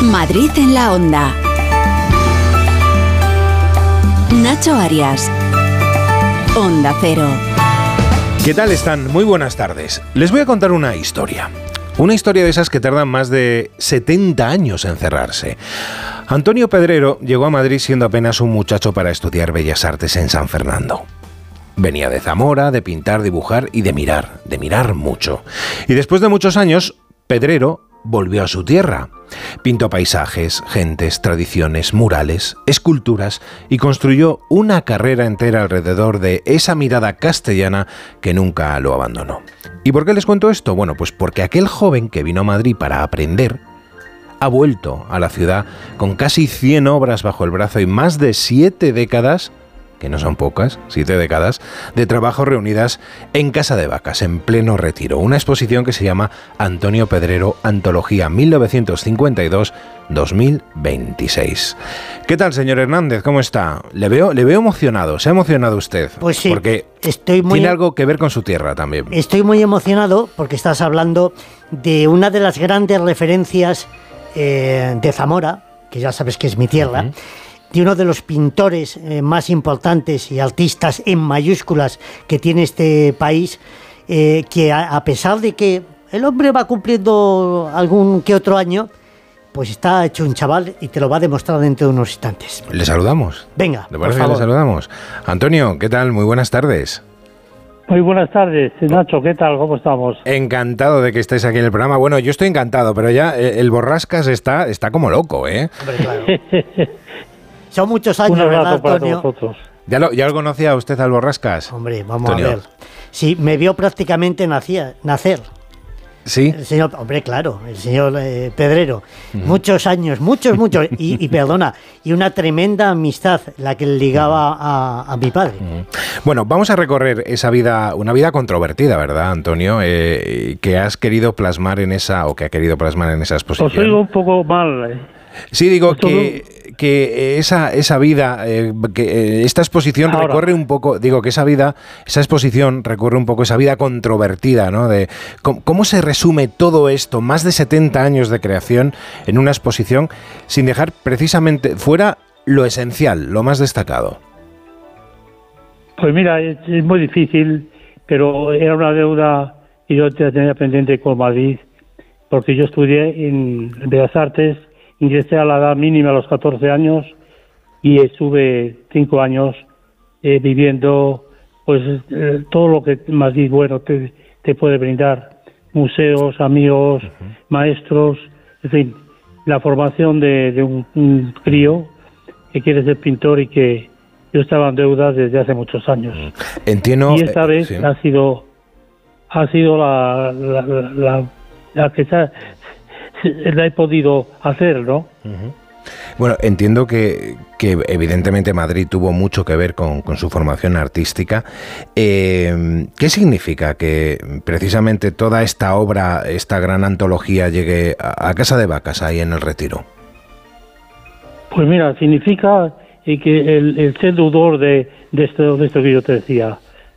Madrid en la Onda. Nacho Arias. Onda Cero. ¿Qué tal están? Muy buenas tardes. Les voy a contar una historia. Una historia de esas que tardan más de 70 años en cerrarse. Antonio Pedrero llegó a Madrid siendo apenas un muchacho para estudiar Bellas Artes en San Fernando. Venía de Zamora, de pintar, dibujar y de mirar mucho. Y después de muchos años, Pedrero volvió a su tierra. Pintó paisajes, gentes, tradiciones, murales, esculturas y construyó una carrera entera alrededor de esa mirada castellana que nunca lo abandonó. ¿Y por qué les cuento esto? Bueno, pues porque aquel joven que vino a Madrid para aprender ha vuelto a la ciudad con casi 100 obras bajo el brazo y más de 7 décadas, que no son pocas, 7 décadas, de trabajo reunidas en Casa de Vacas, en pleno Retiro. Una exposición que se llama Antonio Pedrero, Antología 1952-2026. ¿Qué tal, señor Hernández? ¿Cómo está? Le veo emocionado. ¿Se ha emocionado usted? Pues sí, porque tiene algo que ver con su tierra también. Estoy muy emocionado porque estás hablando de una de las grandes referencias de Zamora, que ya sabes que es mi tierra, de uno de los pintores más importantes y artistas en mayúsculas que tiene este país, que a pesar de que el hombre va cumpliendo algún que otro año, pues está hecho un chaval y te lo va a demostrar dentro de unos instantes. ¿Le saludamos? Venga, ¿Le parece que le saludamos? Antonio, ¿qué tal? Muy buenas tardes. Muy buenas tardes, Nacho, ¿qué tal? ¿Cómo estamos? Encantado de que estéis aquí en el programa. Bueno, yo estoy encantado, pero ya el Borrascas está como loco, ¿eh? Hombre, claro. Son muchos años, ¿verdad, Antonio? ¿Ya lo conocía usted al Borrascas? Hombre, vamos Antonio. a ver. Sí, me vio prácticamente nacer. ¿Sí? El señor, hombre, claro, el señor Pedrero. Muchos años, muchos. Y perdona, y una tremenda amistad la que le ligaba a mi padre. Bueno, vamos a recorrer esa vida, una vida controvertida, ¿verdad, Antonio? Que has querido plasmar en esa, o que ha querido plasmar en esa exposición. Os oigo un poco mal. Sí, digo que esa vida, esta exposición ahora recorre un poco, digo que esa exposición recorre un poco esa vida controvertida, ¿no? De cómo se resume todo esto, más de 70 años de creación en una exposición, sin dejar precisamente fuera lo esencial, lo más destacado. Pues mira, es muy difícil, pero era una deuda y yo tenía pendiente con Madrid, porque yo estudié en Bellas Artes. Ingresé a la edad mínima a los 14 años y estuve 5 años viviendo pues todo lo que Madrid bueno te puede brindar. Museos, amigos, maestros, en fin, la formación de un crío que quiere ser pintor y que yo estaba en deuda desde hace muchos años. Entiendo. Y esta vez sí. ha sido la que la he podido hacer, ¿no? Bueno, entiendo que evidentemente Madrid tuvo mucho que ver con su formación artística. ¿Qué significa que precisamente toda esta obra, esta gran antología, llegue a Casa de Vacas, ahí en el Retiro? Pues mira, significa que el ser deudor de esto que yo te decía,